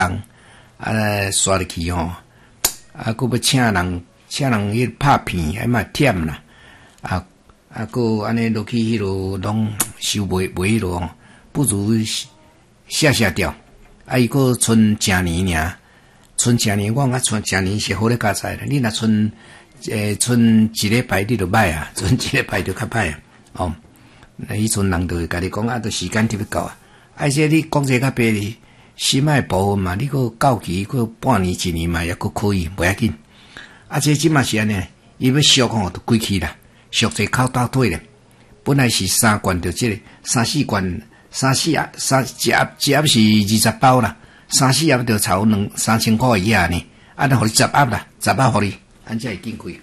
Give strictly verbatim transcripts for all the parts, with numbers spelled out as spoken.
啊，刷入去吼，啊，佮要请人，请人去拍片，还嘛忝啦，啊啊，佮安尼落去迄落拢收袂袂迄落，不如下下掉。啊，伊佮剩正年尔，剩正年，我讲剩正年是好咧加菜啦。你若剩诶剩一礼拜，你就歹啊，剩一礼拜就较歹啊。哦，迄阵人就会甲你讲啊，都时间特别到啊。而且你讲这较白哩，心爱部分嘛，你佮到期佮半年一年嘛，也佮可以，袂要紧。啊，这即嘛是安尼，伊要俗吼都过去啦，俗者靠倒退咧。本来是三罐就即、這個，三四罐。三四盒，三一盒一盒是二十包啦，三四盒就炒两三千块以下呢。啊，那互你十盒啦，十盒互你，安才会紧开。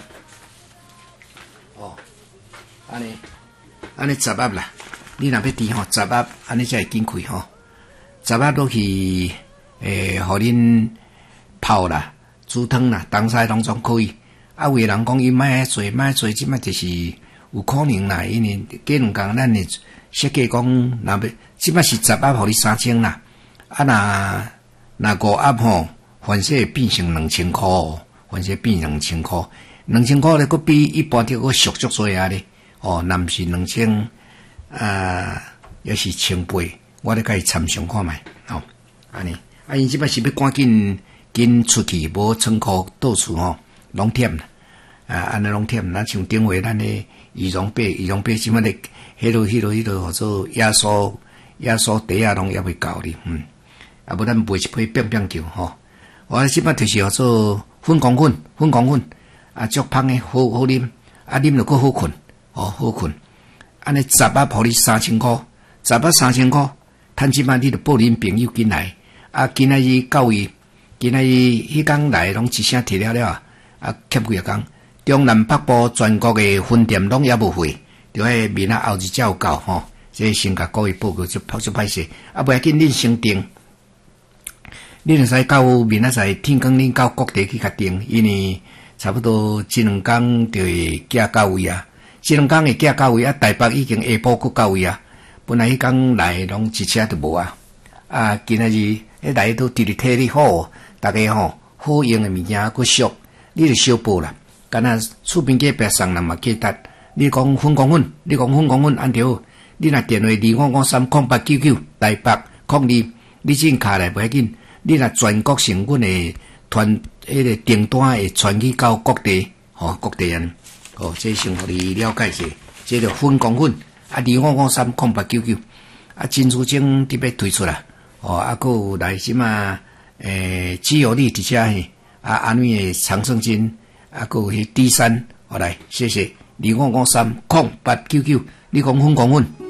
哦，安尼，安尼十盒啦，你若要滴吼，十盒安尼才会紧开吼。十盒落去，诶，互恁泡啦、煮汤啦、东西拢总可以。啊，有诶人讲伊买做买做，即摆就是有可能啦，因为过两工咱诶。设计讲，若要即摆是十盒，互你三千啦。啊，若若五盒吼，凡是变成两千块哦，凡是变两千块，两千块咧，佫比一般的佫俗足多啊咧。哦，若毋是两千，啊，也是千八，我咧甲伊参详看觅。吼，安尼，啊，因即摆是要赶紧紧出去，无仓库到处吼，拢忝啦。啊，安尼拢忝，咱像顶回咱咧羽绒被，羽绒被即摆咧。迄落、迄落、迄落，叫做压缩、压缩底啊，拢也未够哩，嗯。啊，无咱卖一批变变球吼。我即摆就是叫做粉光粉、粉光粉，啊，足芳诶，好好啉，啊，啉落佫好困，哦，好困。安尼十盒互你三千箍，十盒三千箍，趁即摆你著报恁朋友进来，啊，今仔日到伊，今仔日迄工来拢一声摕了了，啊，欠几啊工，中南北部全国诶分店拢也无回。就迄面啊，后日才有到吼，这先甲各位报告就拍就歹势，啊，袂要紧，恁先订，恁会使到明仔载天光，恁到各地去甲订，因为差不多这两工就会寄到位啊，这两工会寄到位啊，台北已经下晡佫到位啊，本来迄工来拢一车都无啊，啊，今仔日迄来都直直体力好，大家吼好用诶物件佫俗，你就小报啦，敢若厝边隔壁送人嘛记得。你讲粉光粉，你讲粉光粉安条，你若电话二五五三空八九九台北空二，你先卡来袂要紧。你若全国性阮诶团迄个订单会传去到各地，吼各地安，哦，这先互你了解者，这着粉光粉啊，二五五三空八九九啊，珍珠精特别推出啦，哦，啊，佫有来什么诶，只有你伫遮嘿，啊，安慰诶长生金，啊，佫有迄 D 三，好来，谢谢。二五五三空八九九，你讲粉光粉。